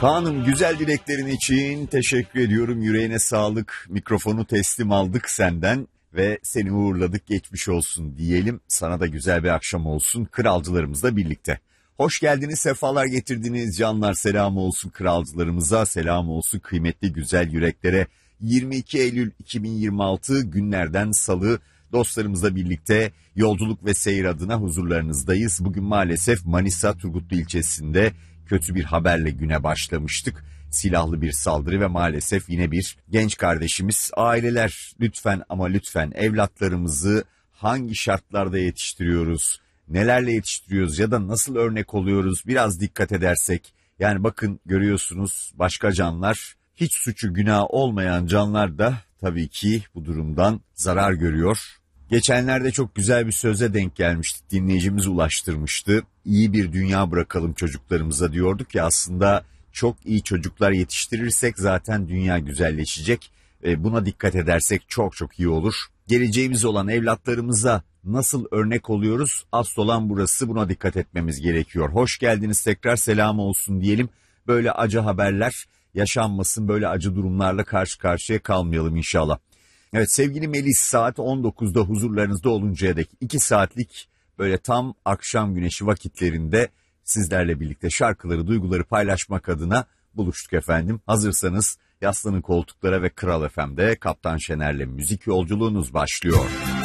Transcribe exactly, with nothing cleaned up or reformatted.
Kaan'ım, güzel dileklerin için teşekkür ediyorum. Yüreğine sağlık. Mikrofonu teslim aldık senden ve seni uğurladık, geçmiş olsun diyelim. Sana da güzel bir akşam olsun kralcılarımızla birlikte. Hoş geldiniz, sefalar getirdiniz canlar, selam olsun kralcılarımıza, selam olsun kıymetli güzel yüreklere. yirmi iki Eylül iki bin yirmi altı günlerden salı, dostlarımızla birlikte yolculuk ve seyir adına huzurlarınızdayız. Bugün maalesef Manisa Turgutlu ilçesinde kötü bir haberle güne başlamıştık. Silahlı bir saldırı ve maalesef yine bir genç kardeşimiz. Aileler lütfen ama lütfen evlatlarımızı hangi şartlarda yetiştiriyoruz, nelerle yetiştiriyoruz ya da nasıl örnek oluyoruz biraz dikkat edersek. Yani bakın, görüyorsunuz, başka canlar, hiç suçu günah olmayan canlar da tabii ki bu durumdan zarar görüyor. Geçenlerde çok güzel bir söze denk gelmiştik, dinleyicimiz ulaştırmıştı. İyi bir dünya bırakalım çocuklarımıza diyorduk ya, aslında çok iyi çocuklar yetiştirirsek zaten dünya güzelleşecek. E, buna dikkat edersek çok çok iyi olur. Geleceğimiz olan evlatlarımıza nasıl örnek oluyoruz? Asıl olan burası, buna dikkat etmemiz gerekiyor. Hoş geldiniz tekrar, selam olsun diyelim. Böyle acı haberler yaşanmasın, böyle acı durumlarla karşı karşıya kalmayalım inşallah. Evet sevgili Melis, saat on dokuzda huzurlarınızda oluncaya dek iki saatlik böyle tam akşam güneşi vakitlerinde sizlerle birlikte şarkıları, duyguları paylaşmak adına buluştuk efendim. Hazırsanız yaslanın koltuklara ve Kral F M'de Kaptan Şener'le müzik yolculuğunuz başlıyor.